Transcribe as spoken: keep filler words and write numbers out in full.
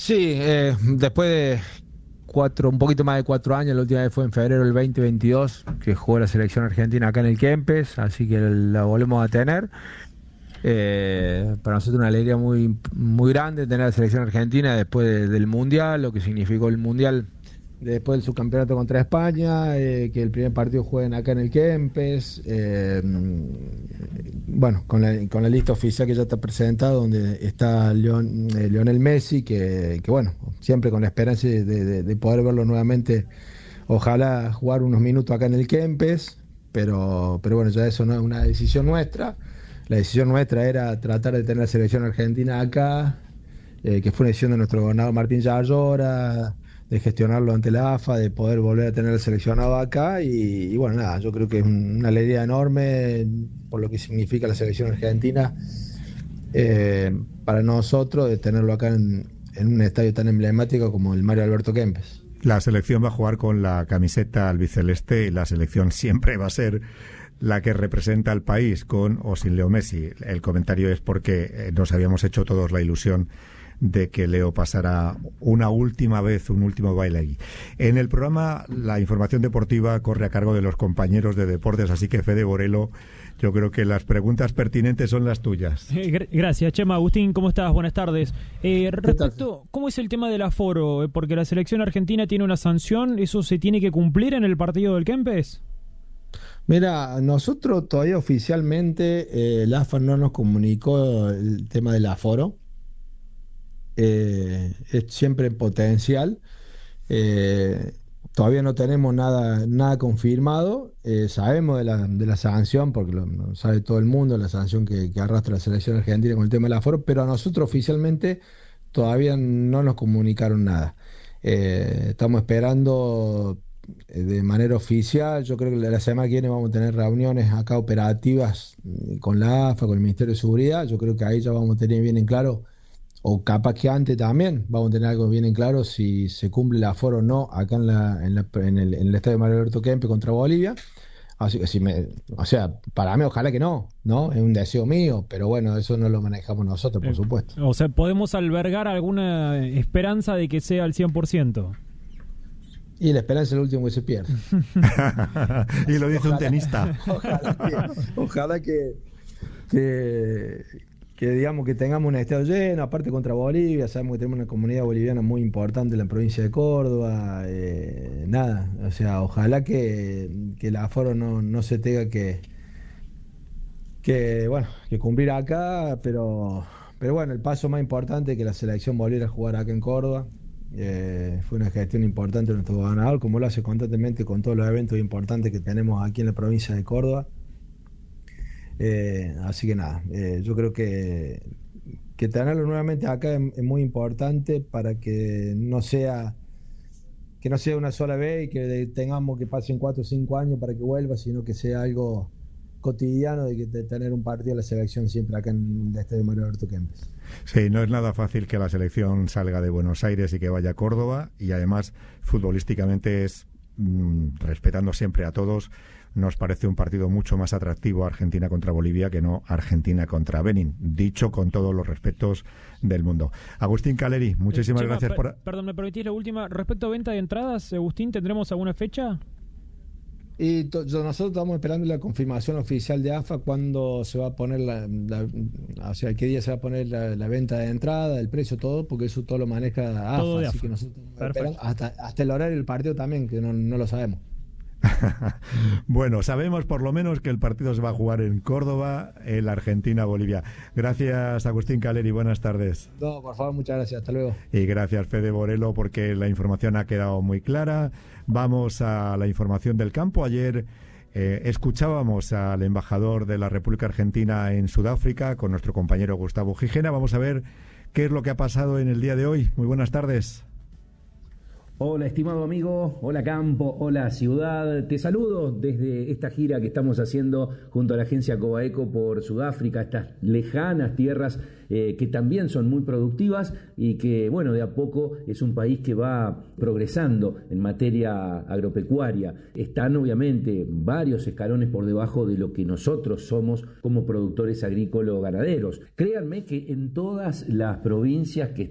Sí, eh, después de cuatro, un poquito más de cuatro años, la última vez fue en febrero del dos mil veintidós, que jugó la selección argentina acá en el Kempes, así que la volvemos a tener. Eh, para nosotros una alegría muy, muy grande tener la selección argentina después de- del Mundial, lo que significó el Mundial después del subcampeonato contra España, eh, que el primer partido jueguen acá en el Kempes, eh, bueno, con la, con la lista oficial que ya está presentada, donde está Leon- eh, Lionel Messi, que, que bueno, siempre con la esperanza de, de- de poder verlo nuevamente, ojalá jugar unos minutos acá en el Kempes, pero, pero bueno, ya eso no es una decisión nuestra. La decisión nuestra era tratar de tener la selección argentina acá, eh, que fue una decisión de nuestro gobernador Martín Yarlora, de gestionarlo ante la A F A, de poder volver a tener el seleccionado acá. Y, y bueno, nada, yo creo que es un- una alegría enorme por lo que significa la selección argentina, eh, para nosotros, de tenerlo acá en, en un estadio tan emblemático como el Mario Alberto Kempes. La selección va a jugar con la camiseta albiceleste y la selección siempre va a ser la que representa al país, con o sin Leo Messi. El comentario es porque eh, nos habíamos hecho todos la ilusión de que Leo pasara una última vez, un último baile allí. En el programa, la información deportiva corre a cargo de los compañeros de deportes, así que Fede Borelo, yo creo que las preguntas pertinentes son las tuyas. Eh, gr- gracias, Chema. Agustín, ¿cómo estás? Buenas tardes. Eh, respecto, ¿cómo es el tema del aforo? Eh, Porque la selección argentina tiene una sanción, ¿eso se tiene que cumplir en el partido del Kempes? Mira, nosotros todavía oficialmente, eh, el A F A no nos comunicó el tema del aforo, eh, es siempre en potencial. Eh, Todavía no tenemos nada, nada confirmado. Eh, sabemos de la, de la sanción, porque lo, lo sabe todo el mundo, la sanción que, que arrastra la selección argentina con el tema del aforo, pero a nosotros oficialmente todavía no nos comunicaron nada. Eh, estamos esperando, eh, de manera oficial. Yo creo que la semana que viene vamos a tener reuniones acá operativas, mm, con la A F A, con el Ministerio de Seguridad. Yo creo que ahí ya vamos a tener bien en claro, o capaz que antes también, vamos a tener algo bien en claro, si se cumple el aforo o no acá en, la, en, la- en el, en el estadio Mario Alberto Kempes contra Bolivia. Así que si me, o sea, para mí ojalá que no, ¿no? Es un deseo mío, pero bueno, eso no lo manejamos nosotros, por Eh, supuesto. o sea, ¿podemos albergar alguna esperanza de que sea al cien por ciento? Y la esperanza es el último que se pierde. Y lo dice un Ojalá, tenista. ojalá que, ojalá que, que, que digamos que tengamos un estadio lleno, aparte contra Bolivia. Sabemos que tenemos una comunidad boliviana muy importante en la provincia de Córdoba. Eh, nada, o sea, ojalá que, que el aforo no, no se tenga que, que, bueno, que cumplir acá, pero, pero bueno, el paso más importante es que la selección volviera a jugar acá en Córdoba. Eh, fue una gestión importante de nuestro gobernador, como lo hace constantemente con todos los eventos importantes que tenemos aquí en la provincia de Córdoba. Eh, así que nada, eh, yo creo que, que tenerlo nuevamente acá es, es muy importante para que no sea, que no sea una sola vez y que de- tengamos que pasen cuatro o cinco años para que vuelva, sino que sea algo cotidiano de, que, de tener un partido de la selección siempre acá en el estadio Mario Alberto Kempes. Sí, no es nada fácil que la selección salga de Buenos Aires y que vaya a Córdoba, y además futbolísticamente es, mm, respetando siempre a todos, nos parece un partido mucho más atractivo Argentina contra Bolivia que no Argentina contra Benin, dicho con todos los respetos del mundo. Agustín Caleri, muchísimas Eh, Chema, gracias per- por... Perdón, ¿me permitís la última? Respecto a venta de entradas, Agustín, ¿tendremos alguna fecha? Y to- yo- nosotros estamos esperando la confirmación oficial de A F A cuando se va a poner la, la- o sea, qué día se va a poner la, la venta de entrada, el precio, todo, porque eso todo lo maneja Todo A F A, de así AFA. que nosotros estamos Perfecto. esperando hasta, hasta el horario del partido también, que no, no lo sabemos. Bueno, sabemos por lo menos que el partido se va a jugar en Córdoba, en la Argentina-Bolivia. Gracias, Agustín Caleri, buenas tardes. No, por favor, muchas gracias, hasta luego. Y gracias, Fede Borelo, porque la información ha quedado muy clara. Vamos a la información del campo. Ayer eh, escuchábamos al embajador de la República Argentina en Sudáfrica con nuestro compañero Gustavo Gijena. Vamos a ver qué es lo que ha pasado en el día de hoy. Muy buenas tardes. Hola, estimado amigo, hola campo, hola ciudad. Te saludo desde esta gira que estamos haciendo junto a la agencia Cobaeco por Sudáfrica, estas lejanas tierras eh, que también son muy productivas y que, bueno, de a poco es un país que va progresando en materia agropecuaria. Están obviamente varios escalones por debajo de lo que nosotros somos como productores agrícolas ganaderos. Créanme que en todas las provincias que